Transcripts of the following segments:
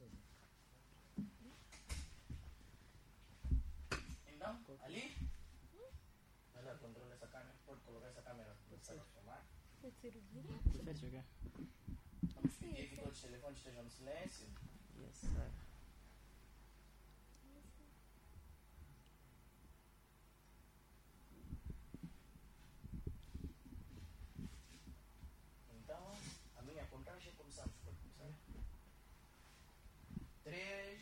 Então, ali? Vai lá, controla essa câmera. Pode colocar essa câmera para filmar. Pode ser o vídeo? Prefere jogar? Vamos pedir que todos os telefones estejam no silêncio. Yes, sir. Então, a minha contagem começamos. Pode começar. 3,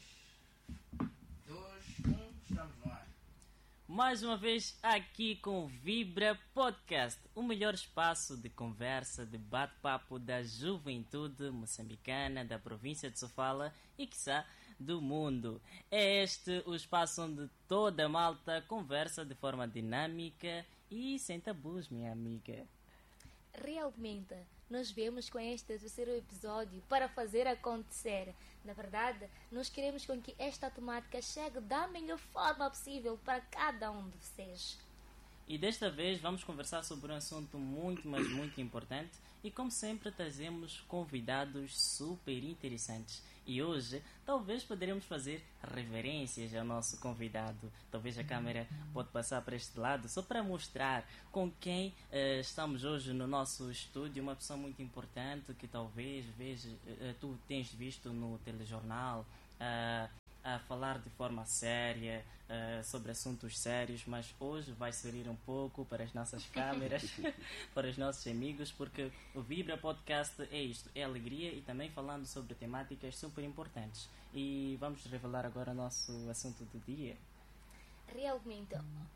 2, 1, estamos no ar. Mais uma vez aqui com o Vibra Podcast, o melhor espaço de conversa, de bate-papo da juventude moçambicana, da província de Sofala e, quiçá, do mundo. É este o espaço onde toda a malta conversa de forma dinâmica e sem tabus, minha amiga. Realmente, nós viemos com este terceiro episódio para fazer acontecer. Na verdade, nós queremos com que esta temática chegue da melhor forma possível para cada um de vocês. E desta vez vamos conversar sobre um assunto muito, mas muito importante e, como sempre, trazemos convidados super interessantes. E hoje, talvez poderemos fazer reverências ao nosso convidado. Talvez a câmera pode passar para este lado, só para mostrar com quem estamos hoje no nosso estúdio. Uma pessoa muito importante que talvez tu tens visto no telejornal, a falar de forma séria sobre assuntos sérios, mas hoje vai sair um pouco para as nossas câmeras, para os nossos amigos, porque o Vibra Podcast é isto, é alegria e também falando sobre temáticas super importantes. E vamos revelar agora o nosso assunto do dia. Realmente,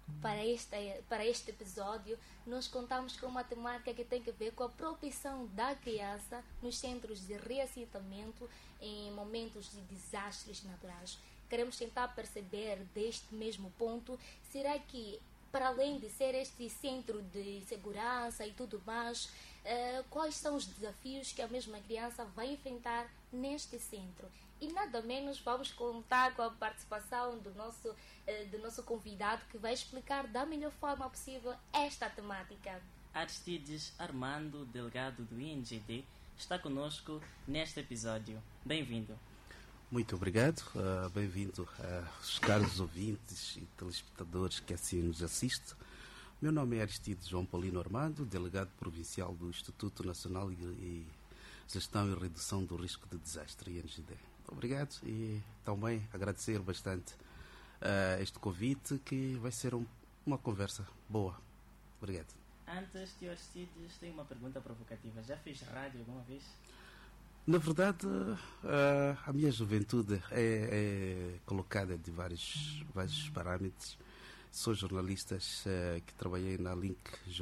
para este episódio, nós contamos com uma temática que tem a ver com a proteção da criança nos centros de reassentamento em momentos de desastres naturais. Queremos tentar perceber deste mesmo ponto, será que, para além de ser este centro de segurança e tudo mais, quais são os desafios que a mesma criança vai enfrentar neste centro? E nada menos vamos contar com a participação do nosso convidado, que vai explicar da melhor forma possível esta temática. Aristides Armando, delegado do INGD, está conosco neste episódio. Bem-vindo. Muito obrigado, bem-vindo aos caros ouvintes e telespectadores que assim nos assistem. Meu nome é Aristides João Paulino Armando, delegado provincial do Instituto Nacional e Gestão e Redução do Risco de Desastre, INGD. Obrigado e também agradecer bastante este convite, que vai ser uma conversa boa. Obrigado. Antes de Aristides, tenho uma pergunta provocativa. Já fez rádio alguma vez? Na verdade, a minha juventude é colocada de vários parâmetros. Sou jornalista que trabalhei na Link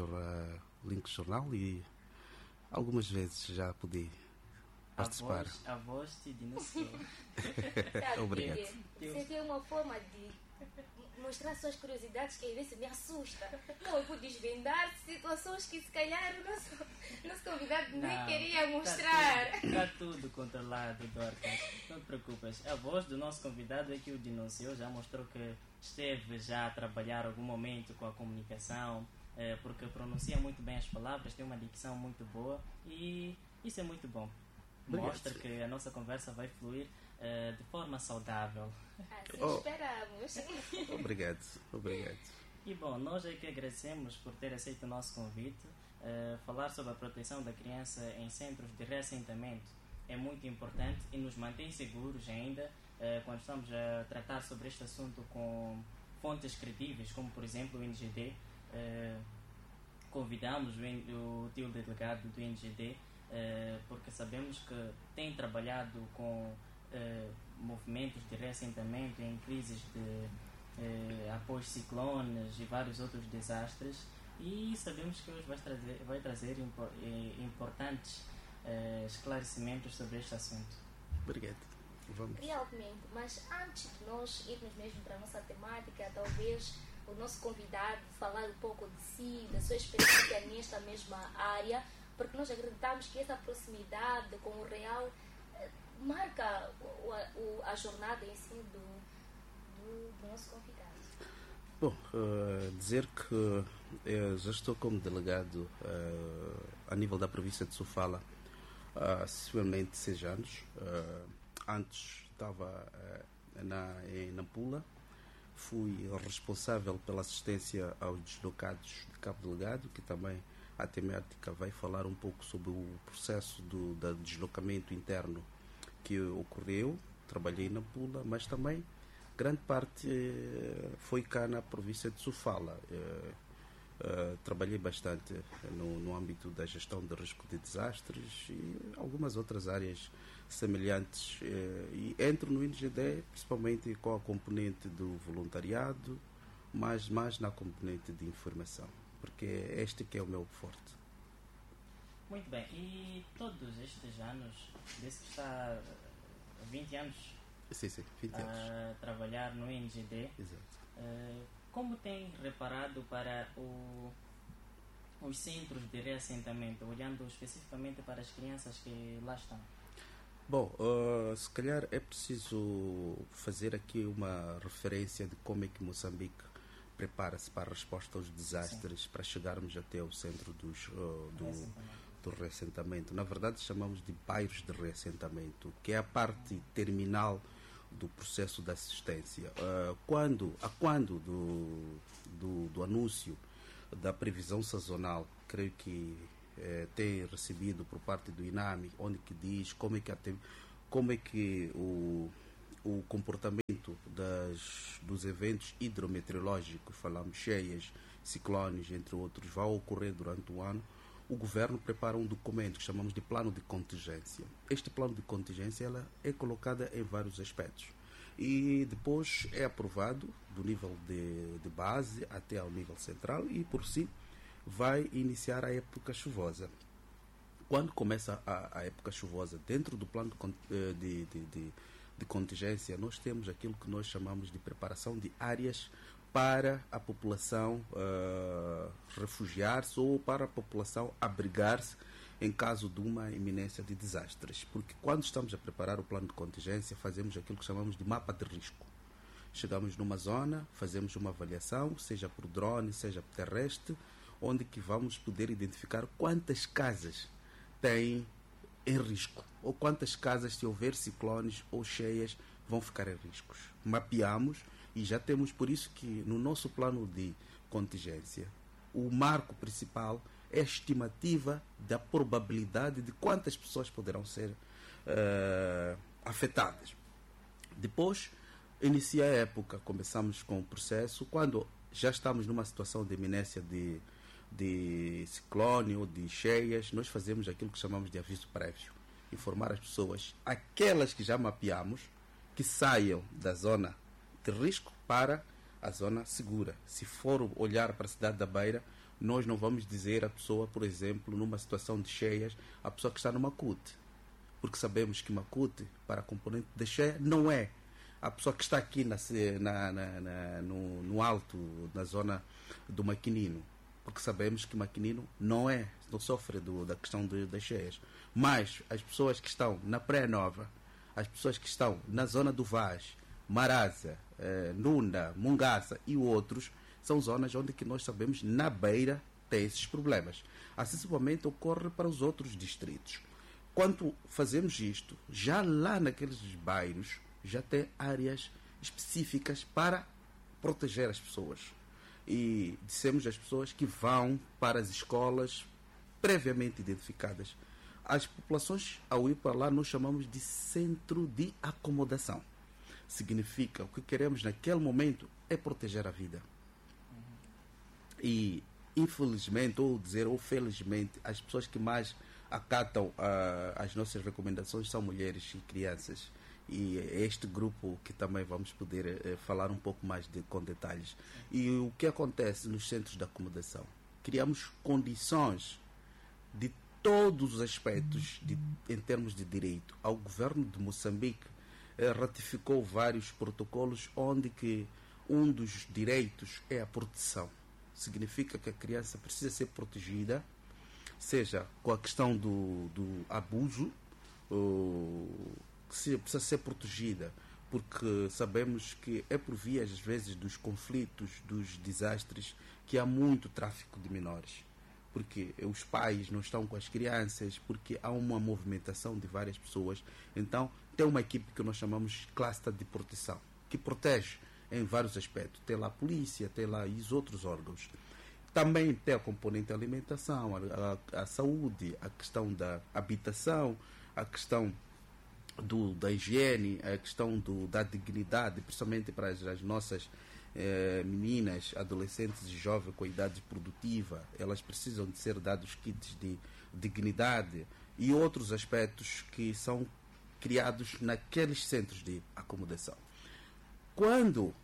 Jornal e algumas vezes já pude participar. A voz te denunciou. Obrigado. Você tem uma forma de mostrar suas curiosidades que às vezes me assusta. Não, eu vou desvendar situações que se calhar o nosso convidado nem queria mostrar. Está tudo controlado, Dorcas. Não te preocupes. A voz do nosso convidado é que o denunciou, já mostrou que esteve já a trabalhar algum momento com a comunicação, porque pronuncia muito bem as palavras, tem uma dicção muito boa e isso é muito bom. Mostra que a nossa conversa vai fluir de forma saudável. Assim esperamos. Obrigado. E bom, nós é que agradecemos por ter aceito o nosso convite. Falar sobre a proteção da criança em centros de reassentamento é muito importante e nos mantém seguros ainda quando estamos a tratar sobre este assunto com fontes credíveis, como por exemplo o INGD. Convidamos o tio delegado do INGD porque sabemos que tem trabalhado com movimentos de reassentamento em crises após ciclones e vários outros desastres, e sabemos que hoje vai trazer importantes esclarecimentos sobre este assunto. Obrigado. Vamos. Realmente, mas antes de nós irmos mesmo para a nossa temática, talvez o nosso convidado falar um pouco de si, da sua experiência nesta mesma área, porque nós acreditamos que essa proximidade com o real marca a jornada em si do nosso convidado. Bom, dizer que eu já estou como delegado a nível da província de Sofala há sensivelmente 6 anos. antes estava em Nampula. Fui responsável pela assistência aos deslocados de Cabo Delgado, que também a temática vai falar um pouco sobre o processo do deslocamento interno que ocorreu. Trabalhei na Nampula, mas também grande parte foi cá na província de Sofala. Trabalhei bastante no âmbito da gestão de risco de desastres e algumas outras áreas semelhantes, e entro no INGD principalmente com a componente do voluntariado, mas mais na componente de informação, porque este que é o meu forte. Muito bem, e todos estes anos, desde que está 20 anos Sim, 20 anos. a trabalhar no INGD, Exato. como tem reparado para os centros de reassentamento, olhando especificamente para as crianças que lá estão? Bom, se calhar é preciso fazer aqui uma referência de como é que Moçambique prepara-se para a resposta aos desastres. Sim. Para chegarmos até o centro do reassentamento. Na verdade, chamamos de bairros de reassentamento, que é a parte terminal do processo de assistência. Quando do anúncio da previsão sazonal, creio que tem recebido por parte do INAMI, onde que diz como é que o comportamento dos eventos hidrometeorológicos, falamos cheias, ciclones, entre outros, vai ocorrer durante o ano. O governo prepara um documento que chamamos de plano de contingência. Este plano de contingência ela é colocada em vários aspectos e depois é aprovado do nível de base até ao nível central e por si vai iniciar a época chuvosa. Quando começa a época chuvosa, dentro do plano de contingência, nós temos aquilo que nós chamamos de preparação de áreas para a população refugiar-se ou para a população abrigar-se em caso de uma iminência de desastres. Porque quando estamos a preparar o plano de contingência, fazemos aquilo que chamamos de mapa de risco. Chegamos numa zona, fazemos uma avaliação, seja por drone, seja por terrestre, onde que vamos poder identificar quantas casas têm em risco, ou quantas casas, se houver ciclones ou cheias, vão ficar em riscos. Mapeamos e já temos, por isso que no nosso plano de contingência, o marco principal é a estimativa da probabilidade de quantas pessoas poderão ser afetadas. Depois, inicia a época, começamos com o processo, quando já estamos numa situação de iminência de ciclone ou de cheias, nós fazemos aquilo que chamamos de aviso prévio. Informar as pessoas, aquelas que já mapeamos, que saiam da zona de risco para a zona segura. Se for olhar para a cidade da Beira, nós não vamos dizer à pessoa, por exemplo, numa situação de cheias, a pessoa que está no Macute. Porque sabemos que Macute, para a componente de cheia, não é a pessoa que está aqui no alto, na zona do Maquinino. Porque sabemos que Maquinino não sofre da questão das cheias. Mas as pessoas que estão na Pré-Nova, as pessoas que estão na zona do Vaz, Marasa, Nunda, Mungaça e outros, são zonas onde que nós sabemos na Beira tem esses problemas. Acessivelmente ocorre para os outros distritos. Quando fazemos isto, já lá naqueles bairros, já tem áreas específicas para proteger as pessoas. E dissemos às pessoas que vão para as escolas previamente identificadas. As populações, ao ir para lá, nós chamamos de centro de acomodação. Significa, o que queremos naquele momento é proteger a vida. E, infelizmente, ou felizmente, as pessoas que mais acatam as nossas recomendações são mulheres e crianças. E é este grupo que também vamos poder falar um pouco mais com detalhes. E o que acontece nos centros de acomodação? Criamos condições de todos os aspectos em termos de direito. O governo de Moçambique ratificou vários protocolos onde que um dos direitos é a proteção. Significa que a criança precisa ser protegida, seja com a questão do abuso, que precisa ser protegida, porque sabemos que é por via, às vezes, dos conflitos, dos desastres, que há muito tráfico de menores. porque os pais não estão com as crianças, porque há uma movimentação de várias pessoas. Então, tem uma equipe que nós chamamos cluster de proteção, que protege em vários aspectos. Tem lá a polícia, tem lá os outros órgãos. Também tem a componente alimentação, a saúde, a questão da habitação, a questão da higiene, a questão da dignidade, principalmente para as nossas meninas, adolescentes e jovens com idade produtiva. Elas precisam de ser dados kits de dignidade e outros aspectos que são criados naqueles centros de acomodação. Quando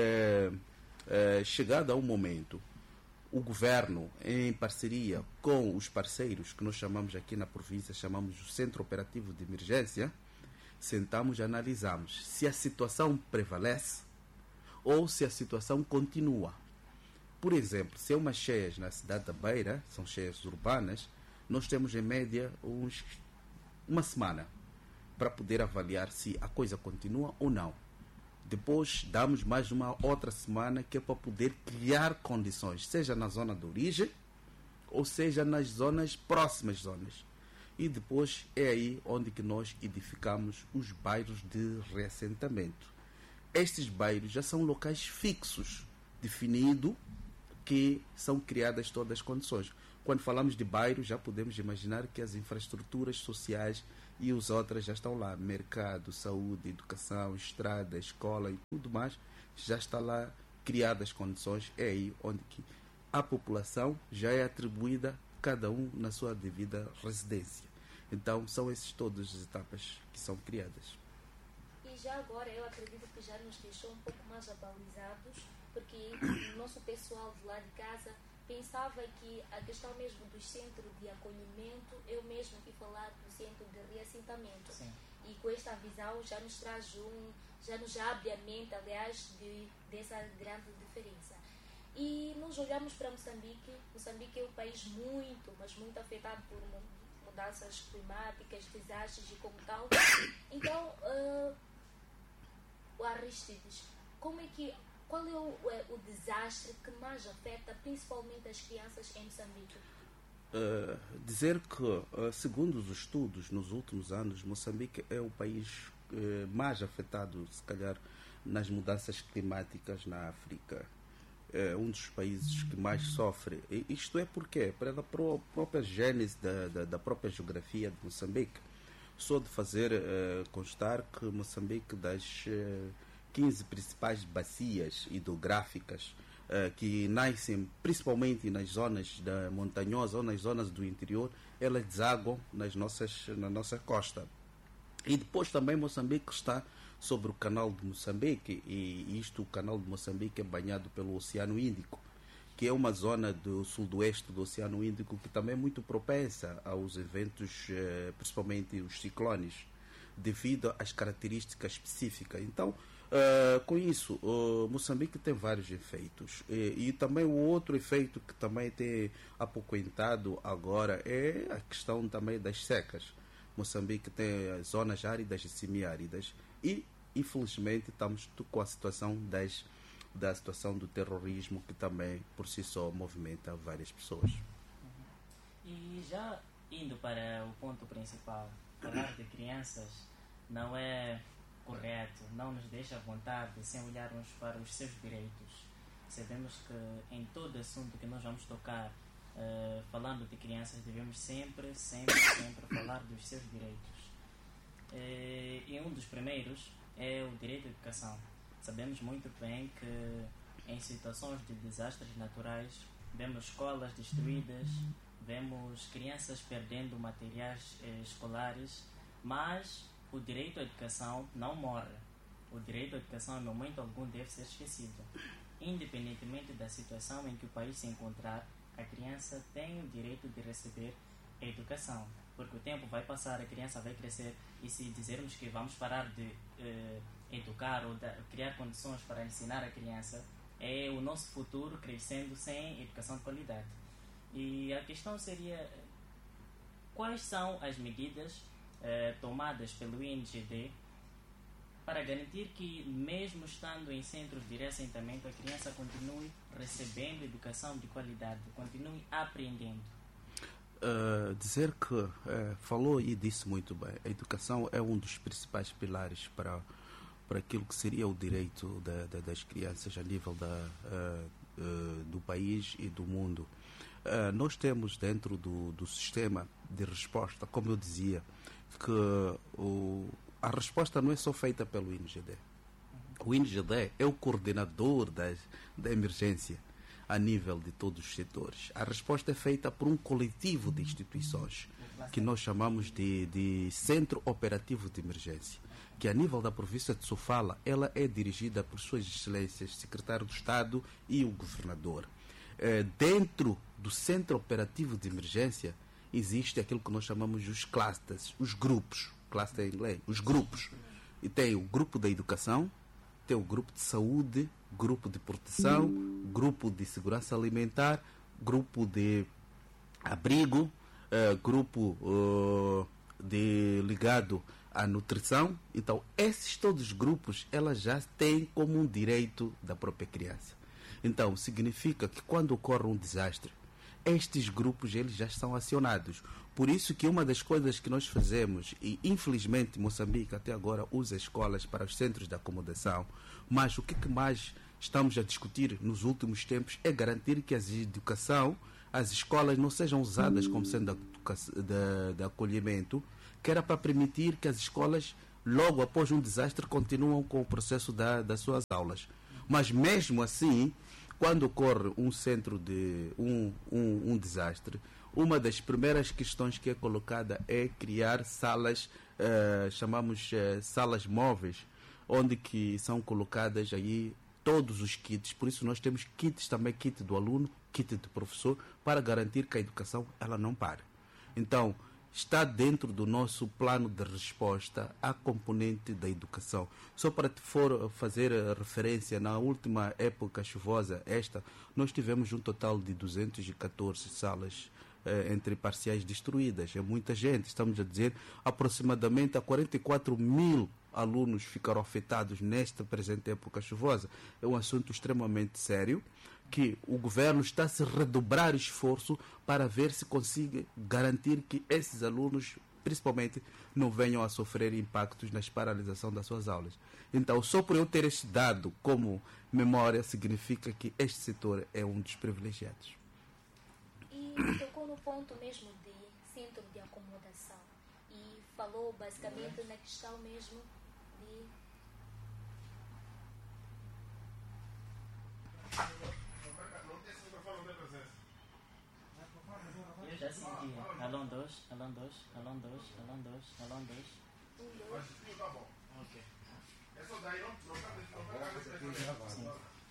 chegado a um momento, o governo, em parceria com os parceiros que nós chamamos aqui na província, chamamos o Centro Operativo de Emergência, sentamos e analisamos se a situação prevalece ou se a situação continua. Por exemplo, se é umas cheias na cidade da Beira, são cheias urbanas, nós temos em média uma semana para poder avaliar se a coisa continua ou não. Depois damos mais uma outra semana que é para poder criar condições, seja na zona de origem ou seja nas zonas próximas zonas. E depois é aí onde que nós edificamos os bairros de reassentamento. Estes bairros já são locais fixos, definido que são criadas todas as condições. Quando falamos de bairro, já podemos imaginar que as infraestruturas sociais e as outras já estão lá. Mercado, saúde, educação, estrada, escola e tudo mais, já está lá criadas as condições. É aí onde que a população já é atribuída, cada um na sua devida residência. Então, são essas todas as etapas que são criadas. E já agora, eu acredito que já nos deixou um pouco mais abalizados, porque o nosso pessoal de lá de casa pensava que a questão mesmo do centro de acolhimento, eu mesmo fui falar do centro de reassentamento. Sim. E com esta visão já nos traz já nos abre a mente, aliás, dessa grande diferença. E nós olhamos para Moçambique. Moçambique é um país muito, mas muito afetado por mudanças climáticas, desastres e como tal. Então, o Aristides, qual é o desastre que mais afeta principalmente as crianças em Moçambique? Dizer que, segundo os estudos nos últimos anos, Moçambique é o país mais afetado, se calhar, nas mudanças climáticas na África. É um dos países que mais sofre. E isto é porque, pela própria gênese da própria geografia de Moçambique, só de fazer constar que Moçambique, das 15 principais bacias hidrográficas que nascem principalmente nas zonas montanhosas ou nas zonas do interior, elas desaguam na nossa costa. E depois também Moçambique está sobre o canal de Moçambique, e o canal de Moçambique é banhado pelo Oceano Índico, que é uma zona do sudoeste do Oceano Índico que também é muito propensa aos eventos, principalmente os ciclones, devido às características específicas. Então, com isso, Moçambique tem vários efeitos. E também o outro efeito que também tem apoquentado agora é a questão também das secas. Moçambique tem as zonas áridas e semiáridas e, infelizmente, estamos com a situação da situação do terrorismo, que também por si só movimenta várias pessoas. E já indo para o ponto principal, falar de crianças não é correto, não nos deixa à vontade sem olharmos para os seus direitos. Sabemos que em todo assunto que nós vamos tocar, falando de crianças, devemos sempre falar dos seus direitos. E um dos primeiros é o direito à educação. Sabemos muito bem que em situações de desastres naturais vemos escolas destruídas, vemos crianças perdendo materiais escolares, mas o direito à educação não morre. O direito à educação, em momento algum, deve ser esquecido. Independentemente da situação em que o país se encontrar, a criança tem o direito de receber a educação. Porque o tempo vai passar, a criança vai crescer, e se dizermos que vamos parar de educar ou criar condições para ensinar a criança, é o nosso futuro crescendo sem educação de qualidade. E a questão seria: quais são as medidas tomadas pelo INGD para garantir que, mesmo estando em centros de reassentamento, a criança continue recebendo educação de qualidade, continue aprendendo? Dizer que falou e disse muito bem, a educação é um dos principais pilares para aquilo que seria o direito das crianças a nível do país e do mundo. Nós temos dentro do sistema de resposta, como eu dizia, que a resposta não é só feita pelo INGD. O INGD é o coordenador da emergência a nível de todos os setores. A resposta é feita por um coletivo de instituições que nós chamamos de Centro Operativo de Emergência, que a nível da província de Sofala, ela é dirigida por Suas Excelências, Secretário do Estado e o Governador. Dentro do Centro Operativo de Emergência existe aquilo que nós chamamos de os clusters, os grupos, cluster em inglês, os grupos. E tem o grupo da educação, tem o grupo de saúde, grupo de proteção, grupo de segurança alimentar, grupo de abrigo, grupo ligado à nutrição. Então, esses todos os grupos, elas já têm como um direito da própria criança. Então, significa que quando ocorre um desastre, estes grupos eles já são acionados. Por isso que uma das coisas que nós fazemos, e infelizmente Moçambique até agora usa escolas para os centros de acomodação, mas o que mais estamos a discutir nos últimos tempos é garantir que as escolas não sejam usadas como sendo de acolhimento, que era para permitir que as escolas, logo após um desastre, continuam com o processo das suas aulas. Mas mesmo assim, quando ocorre um desastre, uma das primeiras questões que é colocada é criar salas, chamamos salas móveis, onde que são colocadas aí todos os kits. Por isso nós temos kits também, kit do aluno, kit do professor, para garantir que a educação ela não pare. Então, está dentro do nosso plano de resposta a componente da educação. Só para for fazer referência, na última época chuvosa, nós tivemos um total de 214 salas entre parciais destruídas. É muita gente, estamos a dizer, aproximadamente a 44 mil alunos ficaram afetados nesta presente época chuvosa. É um assunto extremamente sério, que o governo está a se redobrar esforço para ver se consiga garantir que esses alunos, principalmente, não venham a sofrer impactos na paralisação das suas aulas. Então, só por eu ter este dado como memória, significa que este setor é um dos privilegiados. E tocou no ponto mesmo de centro de acomodação e falou basicamente na questão mesmo de... Eu já senti. Alô 2, alô 2, alô 2, alô 2, alô 2. Tá bom. Ok. É só daí, não? Sim.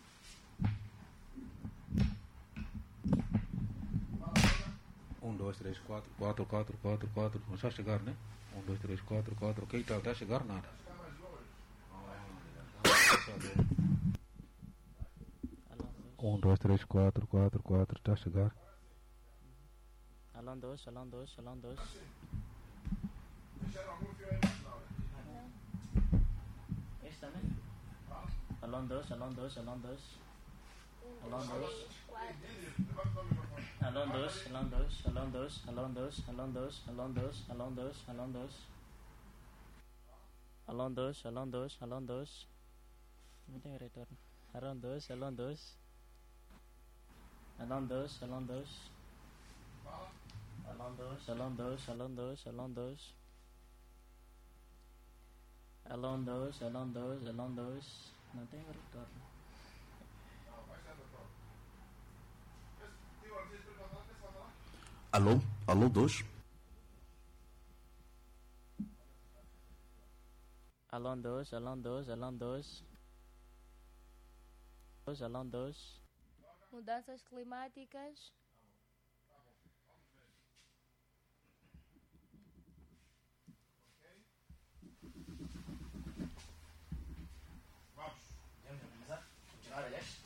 1, 2, 3, 4, 4, 4, 4, 4. Não está a chegar, né? 1, 2, 3, 4, 4. Ok, está a chegar nada. Alô 2. 1, 2, 3, 4, 4, 4. Está a chegar. Alô 2, alô 2, alô 2. Este também? Alô 2, alô 2, alô 2. Alô 2. Alô 2, alô 2, alô 2, alô 2, alô 2, alô 2, alô 2, alô 2. Alô 2, alô 2, alô 2. Não tem retorno. Alô 2, alô 2. Alô 2, alô 2. Alô 2, alô 2, alô 2, alô 2. Alô 2, alô 2, alô 2. Não tem retorno. Alô? Alô 2? Alô 2, alô 2, alô 2. Alô 2. Mudanças climáticas. Vamos. Podemos começar? Continuar, aliás?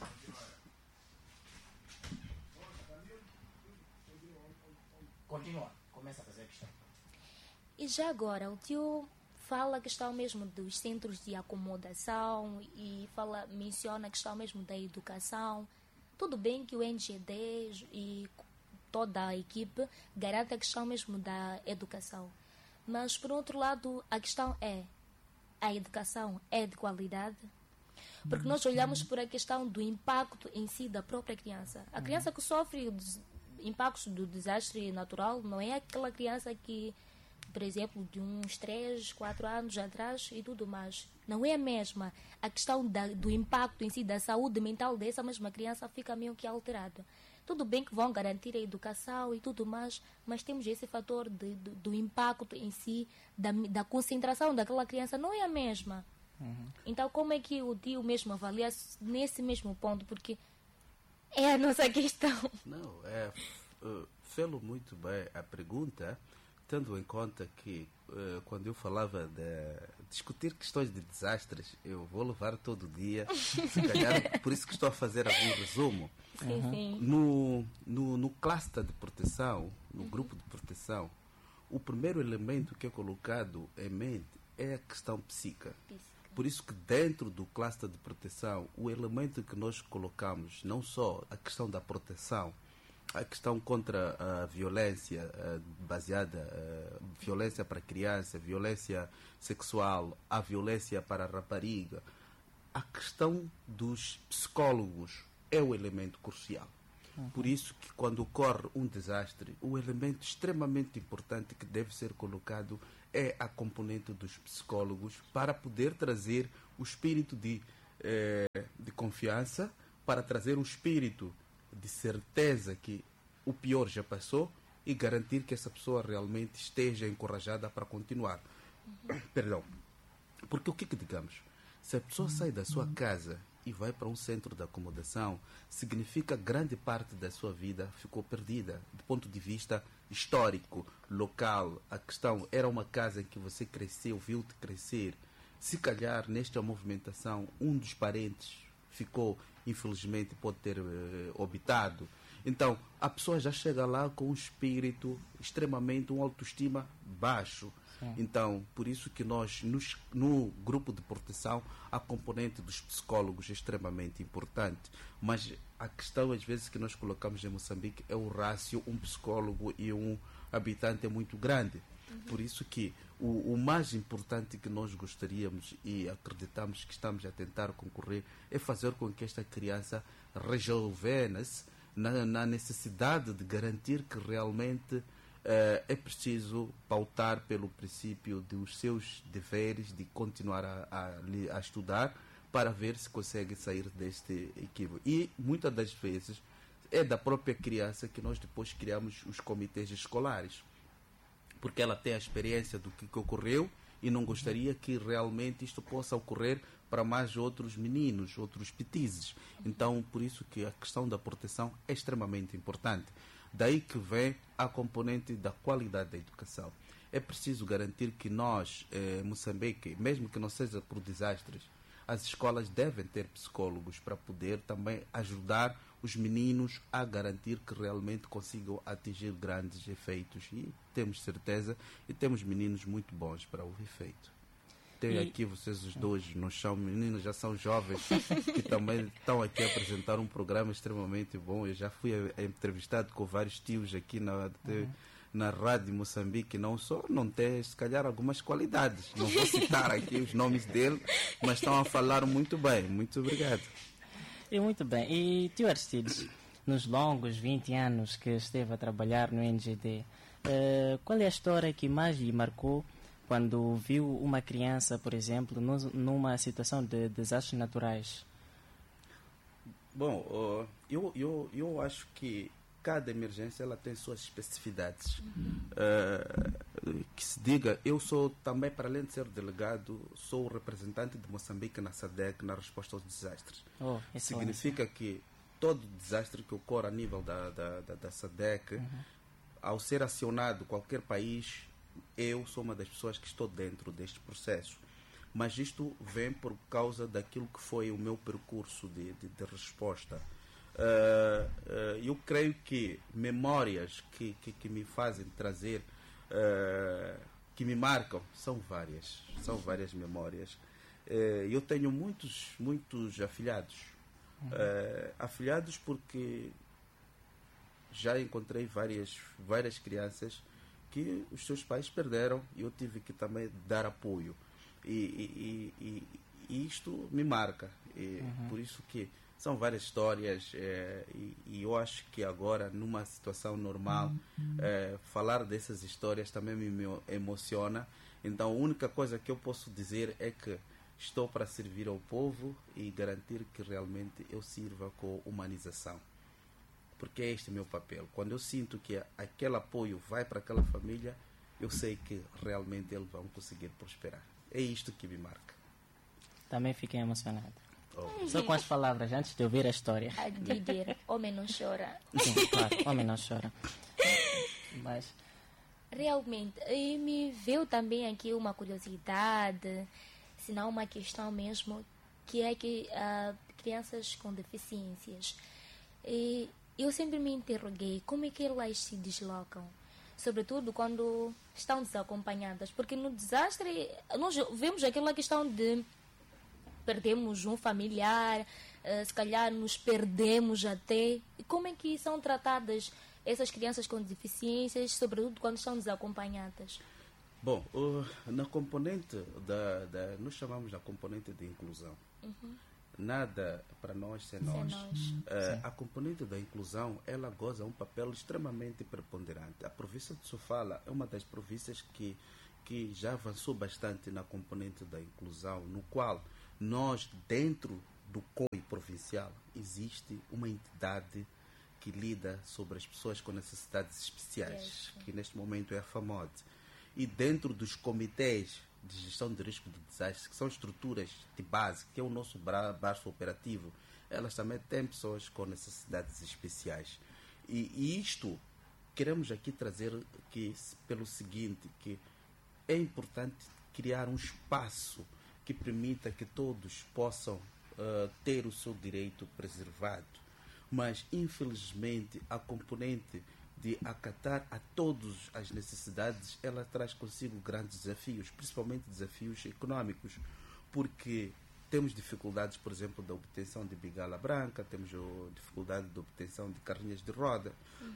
Continua. Começa a fazer a questão. E já agora, o tio fala a questão mesmo dos centros de acomodação e menciona a questão mesmo da educação. Tudo bem que o NGD toda a equipe, garante a questão mesmo da educação. Mas, por outro lado, a questão é: a educação é de qualidade? Porque nós olhamos por a questão do impacto em si da própria criança. A criança que sofre os impactos do desastre natural não é aquela criança que, por exemplo, de uns 3, 4 anos atrás e tudo mais. Não é a mesma. A questão do impacto em si, da saúde mental dessa mesma criança fica meio que alterada. Tudo bem que vão garantir a educação e tudo mais, mas temos esse fator do impacto em si, da concentração daquela criança, não é a mesma. Então, como é que o tio mesmo avalia nesse mesmo ponto? Porque é a nossa questão. Não, fê-lo muito bem a pergunta, tendo em conta que quando eu falava de discutir questões de desastres, eu vou levar todo dia, se calhar, por isso que estou a fazer algum resumo. Sim. No cluster de proteção, no grupo de proteção, o primeiro elemento que é colocado em mente é a questão psíquica. Por isso que dentro do cluster de proteção, o elemento que nós colocamos, não só a questão da proteção, a questão contra a violência violência para a criança, violência sexual, a violência para a rapariga, a questão dos psicólogos é o elemento crucial. Por isso que quando ocorre um desastre, o elemento extremamente importante que deve ser colocado é a componente dos psicólogos para poder trazer o espírito de confiança, para trazer o espírito de certeza que o pior já passou e garantir que essa pessoa realmente esteja encorajada para continuar. Perdão. Porque o que digamos? Se a pessoa sai da sua casa e vai para um centro de acomodação, significa que grande parte da sua vida ficou perdida, do ponto de vista histórico, local. A questão era uma casa em que você cresceu, viu-te crescer. Se calhar, nesta movimentação, um dos parentes ficou, infelizmente, pode ter obitado. Então, a pessoa já chega lá com um espírito extremamente, uma autoestima baixo. Então, por isso que nós, no grupo de proteção, a componente dos psicólogos é extremamente importante. Mas a questão, às vezes, que nós colocamos em Moçambique é o rácio, um psicólogo e um habitante é muito grande. Por isso que o mais importante que nós gostaríamos e acreditamos que estamos a tentar concorrer é fazer com que esta criança rejuvenesça na necessidade de garantir que realmente é preciso pautar pelo princípio dos seus deveres, de continuar a estudar para ver se consegue sair deste equívoco. E muitas das vezes é da própria criança que nós depois criamos os comitês escolares, porque ela tem a experiência do que ocorreu e não gostaria que realmente isto possa ocorrer para mais outros meninos, outros petizes. Então, por isso que a questão da proteção é extremamente importante. Daí que vem a componente da qualidade da educação. É preciso garantir que nós, Moçambique, mesmo que não seja por desastres, as escolas devem ter psicólogos para poder também ajudar os meninos a garantir que realmente consigam atingir grandes efeitos. E temos certeza, e temos meninos muito bons para o efeito. Tenho aqui vocês os dois, não são meninos, já são jovens, que também estão aqui a apresentar um programa extremamente bom. Eu já fui entrevistado com vários tios aqui na Rádio Moçambique, não tem, se calhar, algumas qualidades. Não vou citar aqui os nomes dele, mas estão a falar muito bem. Muito obrigado. E muito bem. E tio Aristides, nos longos 20 anos que esteve a trabalhar no NGD, qual é a história que mais lhe marcou quando viu uma criança, por exemplo, numa situação de desastres naturais? Bom, eu acho que cada emergência ela tem suas especificidades. Que se diga, eu sou também, para além de ser delegado, sou o representante de Moçambique na SADC na resposta aos desastres. Significa que todo desastre que ocorre a nível da SADC, ao ser acionado qualquer país, eu sou uma das pessoas que estou dentro deste processo. Mas isto vem por causa daquilo que foi o meu percurso de resposta. Eu creio que memórias que me fazem trazer, que me marcam, são várias memórias. Eu tenho muitos afilhados. Afilhados porque já encontrei várias crianças que os seus pais perderam e eu tive que também dar apoio. E isto me marca. Por isso que são várias histórias e eu acho que agora, numa situação normal, falar dessas histórias também me emociona. Então, a única coisa que eu posso dizer é que estou para servir ao povo e garantir que realmente eu sirva com humanização. Porque é este o meu papel. Quando eu sinto que aquele apoio vai para aquela família, eu sei que realmente eles vão conseguir prosperar. É isto que me marca. Também fiquei emocionado. Só com as palavras, antes de ouvir a história. A dizer, homem não chora. Sim, claro, homem não chora. Mas, Realmente, e me veio também aqui uma curiosidade, se não uma questão mesmo, que é que crianças com deficiências, e eu sempre me interroguei como é que elas se deslocam, sobretudo quando estão desacompanhadas, porque no desastre nós vemos aquela questão de perdemos um familiar, se calhar nos perdemos até. E como é que são tratadas essas crianças com deficiências, sobretudo quando estão desacompanhadas? Bom, na componente nós chamamos da componente de inclusão. Nada para nós sem nós. A componente da inclusão, ela goza um papel extremamente preponderante. A província de Sofala é uma das províncias que já avançou bastante na componente da inclusão, no qual nós, dentro do COI provincial, existe uma entidade que lida sobre as pessoas com necessidades especiais, que neste momento é a FAMOD. E dentro dos comitês de gestão de risco de desastre, que são estruturas de base, que é o nosso braço operativo, elas também têm pessoas com necessidades especiais. E isto queremos aqui trazer pelo seguinte, que é importante criar um espaço que permita que todos possam ter o seu direito preservado. Mas, infelizmente, a componente de acatar a todas as necessidades, ela traz consigo grandes desafios, principalmente desafios econômicos, porque temos dificuldades, por exemplo, da obtenção de bigala branca, temos dificuldade de obtenção de carrinhas de roda,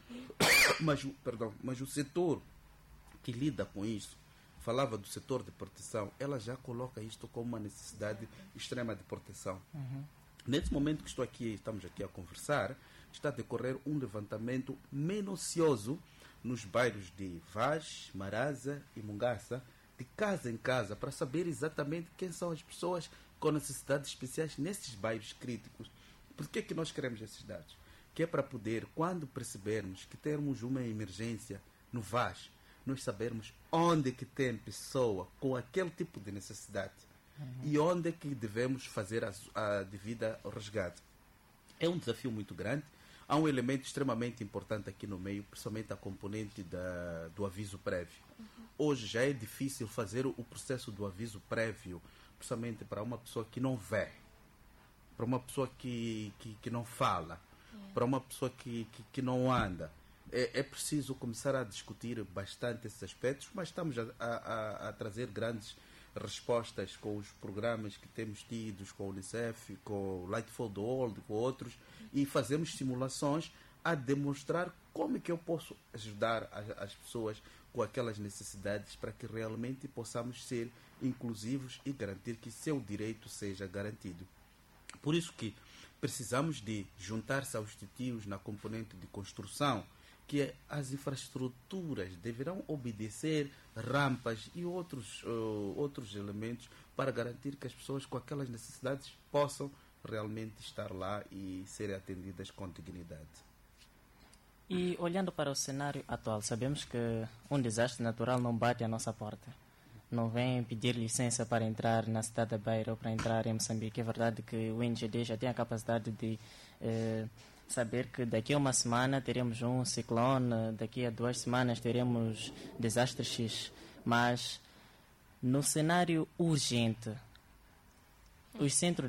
mas o setor que lida com isso, falava do setor de proteção, ela já coloca isto como uma necessidade extrema de proteção. Nesse momento que estamos aqui a conversar, está a decorrer um levantamento minucioso nos bairros de Vaz, Maraza e Mungaça, de casa em casa, para saber exatamente quem são as pessoas com necessidades especiais nesses bairros críticos. Por que é que nós queremos esses dados? Que é para poder, quando percebermos que temos uma emergência no Vaz, nós sabermos onde que tem pessoa com aquele tipo de necessidade e onde é que devemos fazer a devida resgate. É um desafio muito grande. Há um elemento extremamente importante aqui no meio, principalmente a componente do aviso prévio. Hoje já é difícil fazer o processo do aviso prévio, principalmente para uma pessoa que não vê, para uma pessoa que não fala, para uma pessoa que não anda. É preciso começar a discutir bastante esses aspectos, mas estamos a trazer grandes respostas com os programas que temos tidos com o Unicef, com o Light for the World, com outros, e fazemos simulações a demonstrar como é que eu posso ajudar as pessoas com aquelas necessidades para que realmente possamos ser inclusivos e garantir que seu direito seja garantido. Por isso que precisamos de juntar-se aos titios na componente de construção, que as infraestruturas deverão obedecer rampas e outros elementos para garantir que as pessoas com aquelas necessidades possam realmente estar lá e serem atendidas com dignidade. E olhando para o cenário atual, sabemos que um desastre natural não bate à nossa porta. Não vem pedir licença para entrar na cidade da Beira ou para entrar em Moçambique. É verdade que o INGD já tem a capacidade de saber que daqui a uma semana teremos um ciclone, daqui a 2 semanas teremos desastre X. Mas no cenário urgente, os centros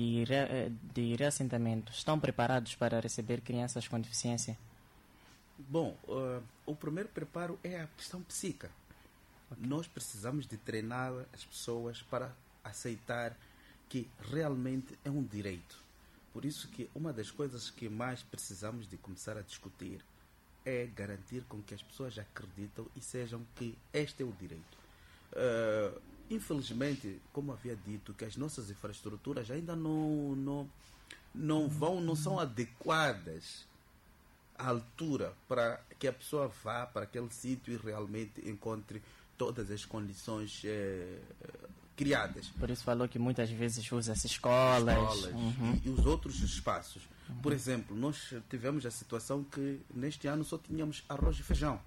de reassentamento estão preparados para receber crianças com deficiência? Bom, o primeiro preparo é a questão psíquica. Nós precisamos de treinar as pessoas para aceitar que realmente é um direito. Por isso que uma das coisas que mais precisamos de começar a discutir é garantir com que as pessoas acreditam e sejam que este é o direito. Infelizmente, como havia dito, que as nossas infraestruturas ainda não são adequadas à altura para que a pessoa vá para aquele sítio e realmente encontre todas as condições criadas. Por isso falou que muitas vezes usa-se escolas. E os outros espaços. Por exemplo, nós tivemos a situação que neste ano só tínhamos arroz e feijão.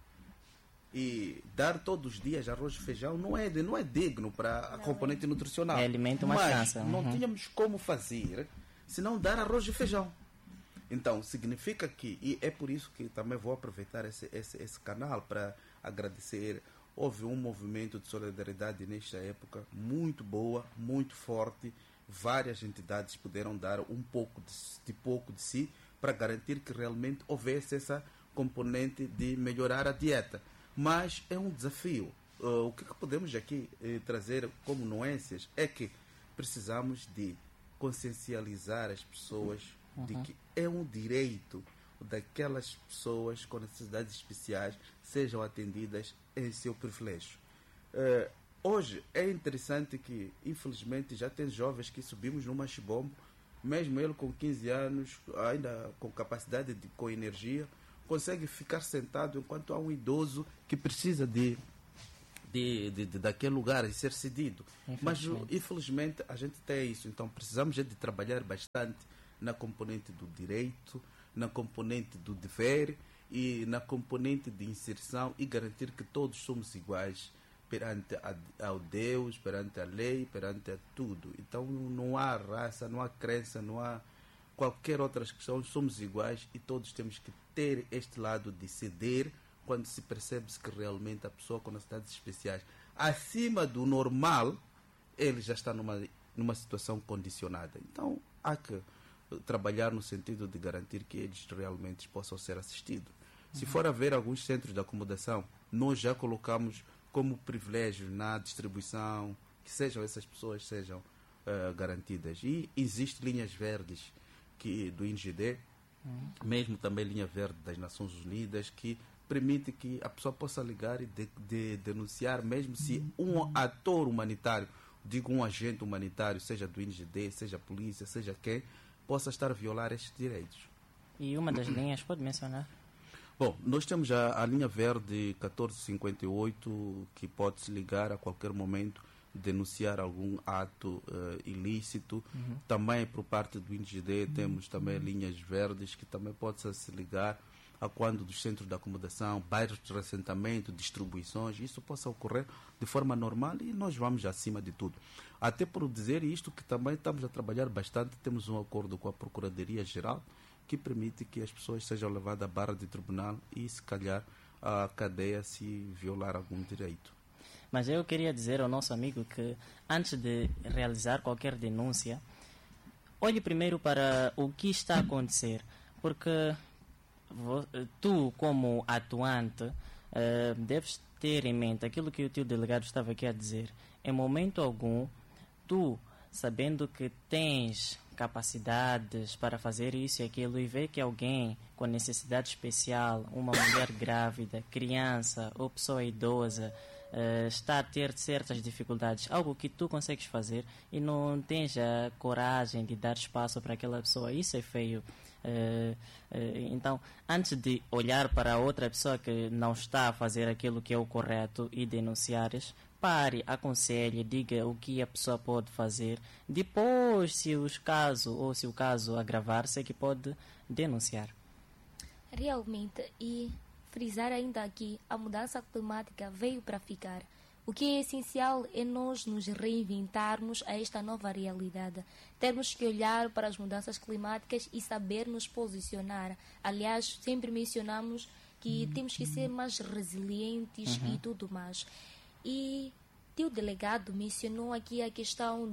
E dar todos os dias arroz e feijão não é digno para a componente nutricional. É alimento, mas cansa. Não tínhamos como fazer se não dar arroz e feijão. Então, significa que, e é por isso que também vou aproveitar esse canal para agradecer. Houve um movimento de solidariedade nesta época muito boa, muito forte. Várias entidades puderam dar um pouco de si para garantir que realmente houvesse essa componente de melhorar a dieta. Mas é um desafio. O que podemos aqui trazer como nuances é que precisamos de consciencializar as pessoas de que é um direito daquelas pessoas com necessidades especiais sejam atendidas em seu privilégio. Hoje é interessante que, infelizmente, já tem jovens que subimos no machibombo, mesmo ele com 15 anos, ainda com capacidade, com energia, consegue ficar sentado enquanto há um idoso que precisa daquele lugar e ser cedido. Mas, infelizmente, a gente tem isso. Então, precisamos de trabalhar bastante na componente do direito, na componente do dever e na componente de inserção e garantir que todos somos iguais perante ao Deus, perante a lei, perante a tudo. Então, não há raça, não há crença, não há qualquer outra questão, somos iguais e todos temos que ter este lado de ceder quando se percebe que realmente a pessoa com necessidades especiais, acima do normal, ele já está numa situação condicionada. Então, há que trabalhar no sentido de garantir que eles realmente possam ser assistidos. Se for haver alguns centros de acomodação, nós já colocamos como privilégio na distribuição, que essas pessoas sejam garantidas. E existem linhas verdes do INGD, mesmo também linha verde das Nações Unidas, que permite que a pessoa possa ligar e denunciar, mesmo se um ator humanitário, digo um agente humanitário, seja do INGD, seja a polícia, seja quem, possa estar a violar estes direitos. E uma das linhas, pode mencionar? Bom, nós temos a linha verde 1458, que pode se ligar a qualquer momento, denunciar algum ato ilícito. Também por parte do INGD temos também linhas verdes que também pode se ligar a quando dos centros de acomodação, bairros de assentamento, distribuições, isso possa ocorrer de forma normal e nós vamos acima de tudo. Até por dizer isto que também estamos a trabalhar bastante, temos um acordo com a Procuradoria-Geral que permite que as pessoas sejam levadas à barra de tribunal e, se calhar, à cadeia se violar algum direito. Mas eu queria dizer ao nosso amigo que, antes de realizar qualquer denúncia, olhe primeiro para o que está a acontecer, porque tu, como atuante, deves ter em mente aquilo que o teu delegado estava aqui a dizer. Em momento algum, tu, sabendo que tens capacidades para fazer isso e aquilo, e ver que alguém com necessidade especial, uma mulher grávida, criança ou pessoa idosa, está a ter certas dificuldades, algo que tu consegues fazer e não tens a coragem de dar espaço para aquela pessoa, isso é feio. Então, antes de olhar para outra pessoa que não está a fazer aquilo que é o correto e denunciares, pare, aconselhe, diga o que a pessoa pode fazer. Depois, se o caso agravar-se, é que pode denunciar. Realmente, e frisar ainda aqui, a mudança climática veio para ficar. O que é essencial é nós nos reinventarmos a esta nova realidade. Temos que olhar para as mudanças climáticas e saber nos posicionar. Aliás, sempre mencionamos que temos que ser mais resilientes e tudo mais. E o delegado mencionou aqui a questão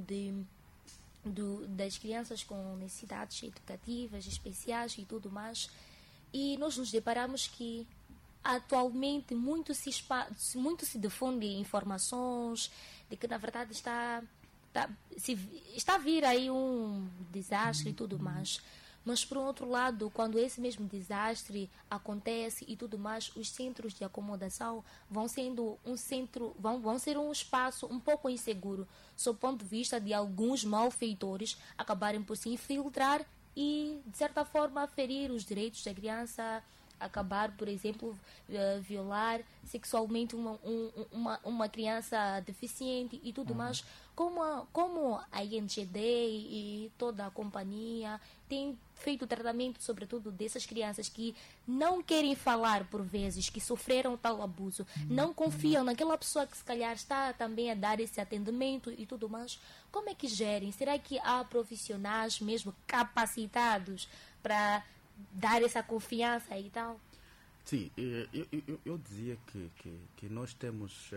das crianças com necessidades educativas especiais e tudo mais. E nós nos deparamos que atualmente muito se difunde informações de que na verdade está a vir aí um desastre e tudo mais. Mas, por outro lado, quando esse mesmo desastre acontece e tudo mais, os centros de acomodação vão sendo um centro, vão ser um espaço um pouco inseguro, sob o ponto de vista de alguns malfeitores acabarem por se infiltrar e, de certa forma, ferir os direitos da criança, acabar, por exemplo, violar sexualmente uma criança deficiente e tudo mais. Como a INGD e toda a companhia tem feito tratamento, sobretudo, dessas crianças que não querem falar, por vezes, que sofreram tal abuso, não confiam naquela pessoa que se calhar está também a dar esse atendimento e tudo mais. Como é que gerem? Será que há profissionais mesmo capacitados para dar essa confiança e tal? Sim, eu dizia que nós temos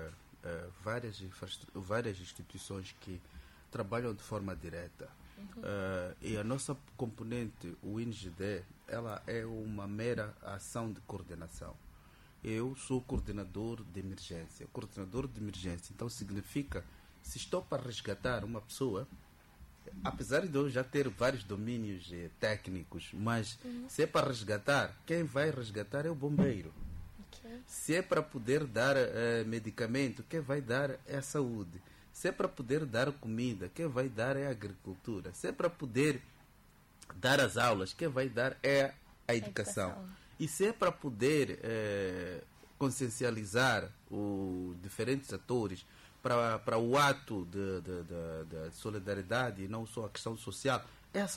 várias instituições que trabalham de forma direta. E a nossa componente, o INGD, ela é uma mera ação de coordenação. Eu sou coordenador de emergência. Coordenador de emergência, então significa, se estou para resgatar uma pessoa, apesar de eu já ter vários domínios técnicos, mas se é para resgatar, quem vai resgatar é o bombeiro. Okay. Se é para poder dar medicamento, quem vai dar é a saúde. Se é para poder dar comida, quem vai dar é a agricultura. Se é para poder dar as aulas, quem vai dar é a educação. E se é para poder consciencializar os diferentes atores para o ato de solidariedade e não só a questão social, é a